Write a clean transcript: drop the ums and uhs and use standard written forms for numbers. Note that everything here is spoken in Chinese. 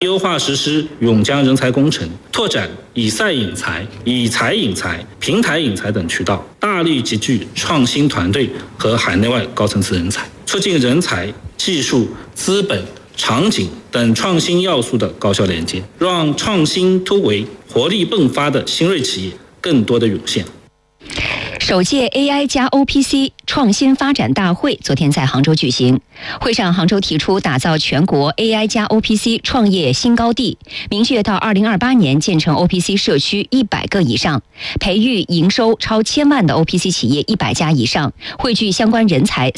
优化实施永江人才工程，拓展以赛引才、以才引才、平台引才等渠道，大力集聚创新团队和海内外高层次人才，促进人才、技术、资本、场景等创新要素的高效连接，让创新突围、活力迸发的新锐企业更多的涌现。 首届 AI 加 OPC 创新发展大会昨天在杭州举行。会上，杭州提出打造全国 AI 加 OPC 创业新高地，明确到2028年建成 OPC 社区100个以上，培育营收超1000万的 OPC 企业100家以上，汇聚相关人才